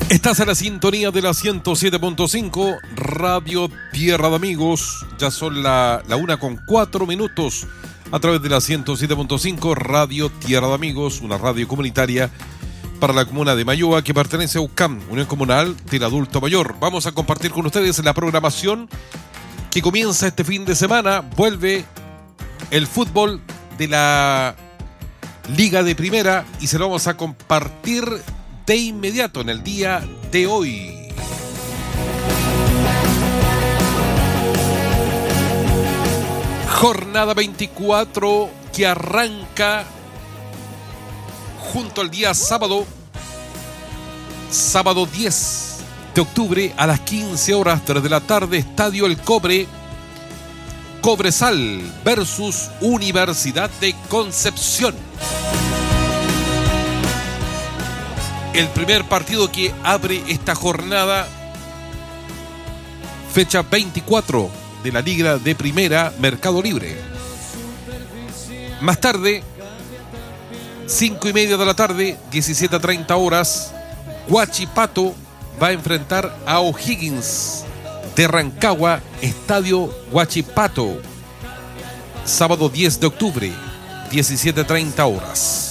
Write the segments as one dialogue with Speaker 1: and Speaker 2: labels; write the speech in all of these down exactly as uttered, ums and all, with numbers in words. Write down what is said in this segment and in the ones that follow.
Speaker 1: Estás en la sintonía de la ciento siete punto cinco, Radio Tierra de Amigos. Ya son la, la una con cuatro minutos a través de la ciento siete punto cinco, Radio Tierra de Amigos, una radio comunitaria para la comuna de Mayoa que pertenece a U C A M, Unión Comunal del Adulto Mayor. Vamos a compartir con ustedes la programación que comienza este fin de semana. Vuelve el fútbol de la Liga de Primera y se lo vamos a compartir de inmediato en el día de hoy. Jornada veinticuatro que arranca junto al día sábado, sábado diez de octubre a las quince horas, tres de la tarde, Estadio El Cobre, Cobresal versus Universidad de Concepción. El primer partido que abre esta jornada, fecha veinticuatro de la Liga de Primera, Mercado Libre. Más tarde, cinco y media de la tarde, diecisiete a treinta horas, Huachipato va a enfrentar a O'Higgins de Rancagua, Estadio Huachipato. Sábado diez de octubre, diecisiete a treinta horas.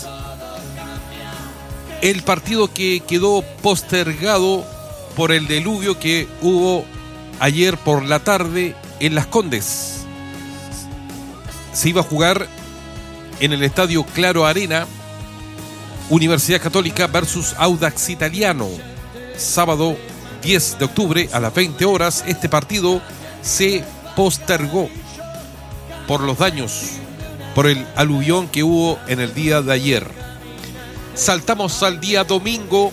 Speaker 1: El partido que quedó postergado por el diluvio que hubo ayer por la tarde en Las Condes. Se iba a jugar en el Estadio Claro Arena, Universidad Católica versus Audax Italiano. Sábado diez de octubre a las veinte horas. Este partido se postergó por los daños, por el aluvión que hubo en el día de ayer. Saltamos al día domingo,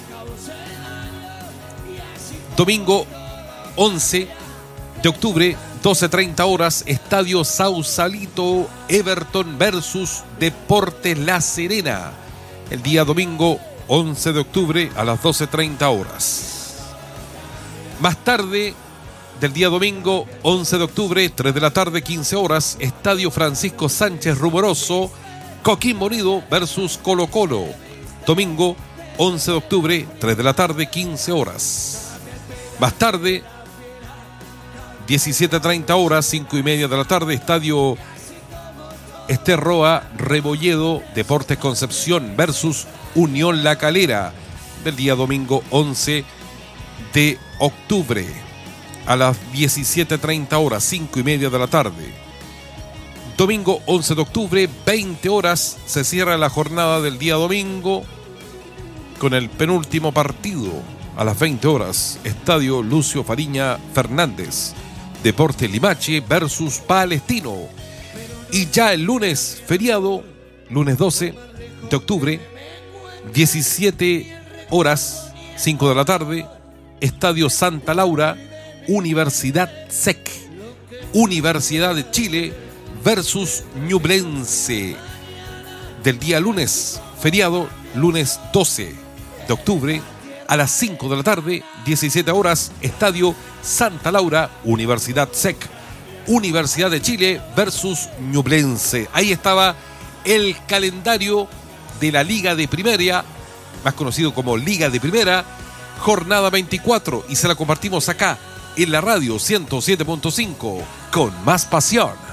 Speaker 1: domingo once de octubre, doce a treinta horas, Estadio Sausalito, Everton versus Deportes La Serena. El día domingo once de octubre a las doce a treinta horas. Más tarde del día domingo once de octubre, tres de la tarde, quince horas, Estadio Francisco Sánchez Rumoroso, Coquimbo Unido versus Colo Colo. Domingo once de octubre, tres de la tarde, quince horas. Más tarde, diecisiete a treinta horas, cinco y media de la tarde, Estadio Esterroa Rebolledo, Deportes Concepción versus Unión La Calera. Del día domingo once de octubre a las diecisiete a treinta horas, cinco y media de la tarde. Domingo once de octubre, veinte horas, se cierra la jornada del día domingo con el penúltimo partido a las veinte horas, Estadio Lucio Fariña Fernández, Deportes Limache versus Palestino. Y ya el lunes, feriado, lunes doce de octubre, diecisiete horas, cinco de la tarde, Estadio Santa Laura, Universidad S E C, Universidad de Chile versus Ñublense. Del día lunes, feriado, lunes doce de octubre a las cinco de la tarde, diecisiete horas, Estadio Santa Laura, Universidad S E C, Universidad de Chile versus Ñublense. Ahí estaba el calendario de la Liga de Primera, más conocido como Liga de Primera, jornada veinticuatro, y se la compartimos acá en la radio ciento siete punto cinco con más pasión.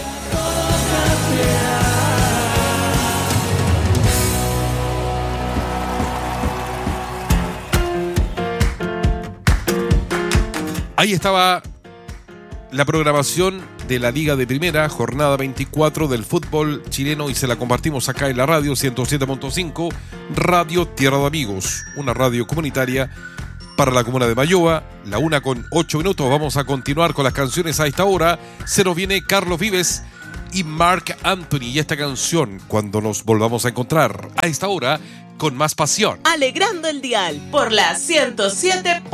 Speaker 1: Ahí estaba la programación de la Liga de Primera, jornada veinticuatro del fútbol chileno, y se la compartimos acá en la radio ciento siete punto cinco, Radio Tierra de Amigos, una radio comunitaria para la comuna de Mayoa. La una con ocho minutos. Vamos a continuar con las canciones a esta hora. Se nos viene Carlos Vives y Marc Anthony, y esta canción, Cuando nos volvamos a encontrar, a esta hora con más pasión.
Speaker 2: Alegrando el dial por la ciento siete.